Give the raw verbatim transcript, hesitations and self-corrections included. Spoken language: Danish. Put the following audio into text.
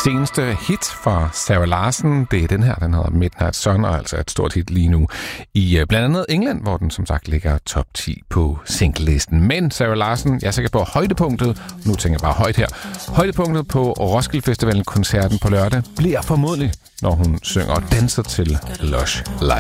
seneste hit fra Sarah Larsen, det er den her, den hedder Midnight Sun, og altså et stort hit lige nu i blandt andet England, hvor den som sagt ligger top ti på singlelisten. Men Sarah Larsen, jeg er sikker på højdepunktet, nu tænker jeg bare højt her, højdepunktet på Roskilde Festivalen koncerten på lørdag bliver formodentlig, når hun synger og danser til Lush live.